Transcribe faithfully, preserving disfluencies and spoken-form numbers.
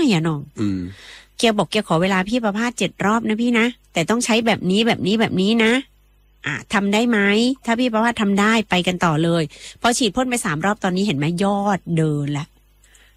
อ่ะน้องอืมเกียวบอกเกียวขอเวลาพี่ประภาสเจ็ดรอบนะพี่นะแต่ต้องใช้แบบนี้แบบนี้แบบนี้นะอ่ะทำได้ไหมถ้าพี่ประภาสทำได้ไปกันต่อเลยพอฉีดพ่นไปสามรอบตอนนี้เห็นไหมยอดเดินละ